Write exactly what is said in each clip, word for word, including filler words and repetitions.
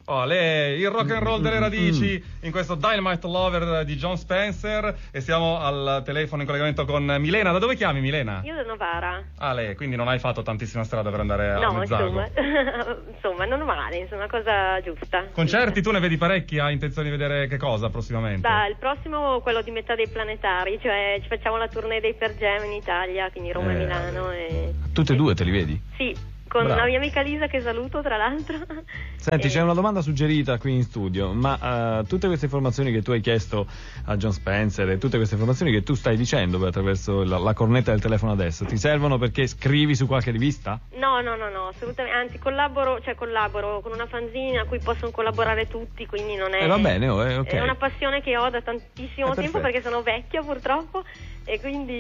Oh, lei, il rock and roll delle radici in questo Dynamite Lover di Jon Spencer, e siamo al telefono in collegamento con Milena. Da dove chiami, Milena? Io da Novara. Ah, lei, quindi non hai fatto tantissima strada per andare a No, Mezzago. insomma, insomma, non male, insomma, una cosa giusta. Concerti, tu ne vedi parecchi? Hai intenzione di vedere che cosa prossimamente? Beh, il prossimo quello di Metà dei Planetari, cioè ci facciamo la tournée dei Per Jam in Italia, quindi Roma e Eh, Milano. E... Tutte e due te li vedi? Sì. Con Bravo. una mia amica Lisa che saluto tra l'altro. Senti, e... c'è una domanda suggerita qui in studio, ma uh, tutte queste informazioni che tu hai chiesto a Jon Spencer e tutte queste informazioni che tu stai dicendo attraverso la, la cornetta del telefono adesso, ti servono perché scrivi su qualche rivista? No, no, no, no, assolutamente, anzi collaboro, cioè collaboro con una fanzine a cui possono collaborare tutti, quindi non è... Eh, va bene, oh, eh, ok. È una passione che ho da tantissimo Eh, tempo, perfetto. perché sono vecchia purtroppo, e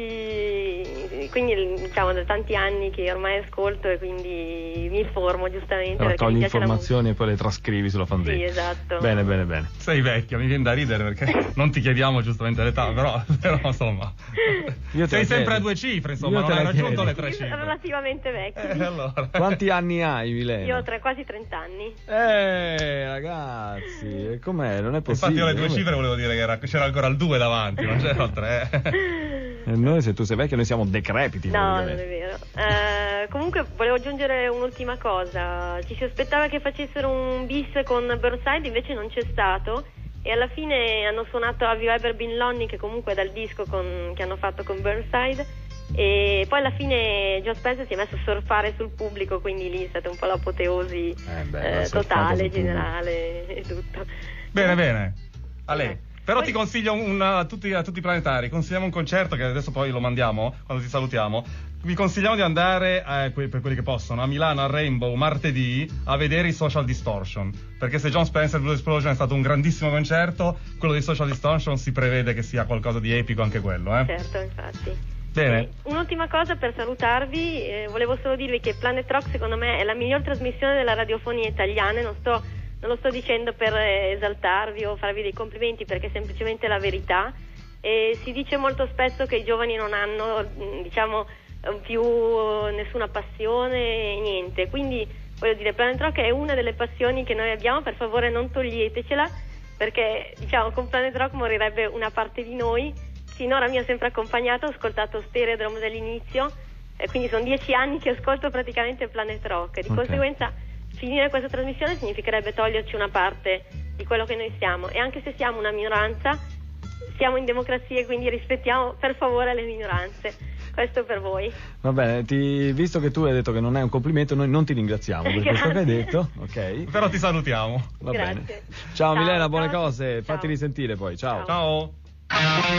quindi, quindi diciamo da tanti anni che ormai ascolto, e quindi mi informo giustamente. perché Raccogli mi piace la informazioni e poi le trascrivi sulla musica. fanzine. Sì, esatto. Bene, bene, bene. Sei vecchia, mi viene da ridere perché non ti chiediamo giustamente l'età, però, però insomma. Io te Sei la sempre chiedo. a due cifre, insomma, Io non te hai la raggiunto chiedo. le tre Sì, cifre. relativamente vecchi. Eh, allora. Quanti anni hai, Milena? Io ho tre, quasi trenta anni. Eh, ragazzi, e com'è? Non è Infatti possibile. io le due come- cifre volevo dire che era- c'era ancora il due davanti, non c'era il tre. E noi, se tu sei vecchio, noi siamo decrepiti. No, non praticamente. è vero. Eh, comunque volevo aggiungere un'ultima cosa. Ci si aspettava che facessero un bis con Burnside, invece non c'è stato, e alla fine hanno suonato Have You Ever Been Lonely, che comunque è dal disco con- che hanno fatto con Burnside, e poi alla fine Jon Spencer si è messo a surfare sul pubblico, quindi lì è stata un po' l'apoteosi Eh beh, eh, ha surfato sul totale, pubblico. generale e tutto. Bene, bene. A lei. Però Poi- ti consiglio un- a, tutti, a tutti i planetari, consigliamo un concerto che adesso poi lo mandiamo quando ti salutiamo. Vi consigliamo di andare, eh, que- per quelli che possono, a Milano al Rainbow martedì a vedere i Social Distortion, perché se Jon Spencer Blue Explosion è stato un grandissimo concerto, quello di Social Distortion si prevede che sia qualcosa di epico anche quello, eh? Certo, infatti. Bene. E un'ultima cosa per salutarvi, eh, volevo solo dirvi che Planet Rock secondo me è la miglior trasmissione della radiofonia italiana, non sto, non lo sto dicendo per eh, esaltarvi o farvi dei complimenti, perché è semplicemente la verità, e si dice molto spesso che i giovani non hanno, mh, diciamo, più nessuna passione, niente, quindi voglio dire, Planet Rock è una delle passioni che noi abbiamo, per favore non toglietecela, perché diciamo con Planet Rock morirebbe una parte di noi. Finora mi ha sempre accompagnato, ho ascoltato Stereodrome dall'inizio, e quindi sono dieci anni che ascolto praticamente Planet Rock, e di Ok. conseguenza finire questa trasmissione significherebbe toglierci una parte di quello che noi siamo, e anche se siamo una minoranza siamo in democrazia, e quindi rispettiamo per favore le minoranze. Questo per voi. Va bene, ti- visto che tu hai detto che non è un complimento, noi non ti ringraziamo per questo che hai detto, ok? Però ti salutiamo. Va Grazie. bene. Ciao, Ciao, Milena, buone ciao. cose, Ciao. fatti risentire poi, ciao. Ciao.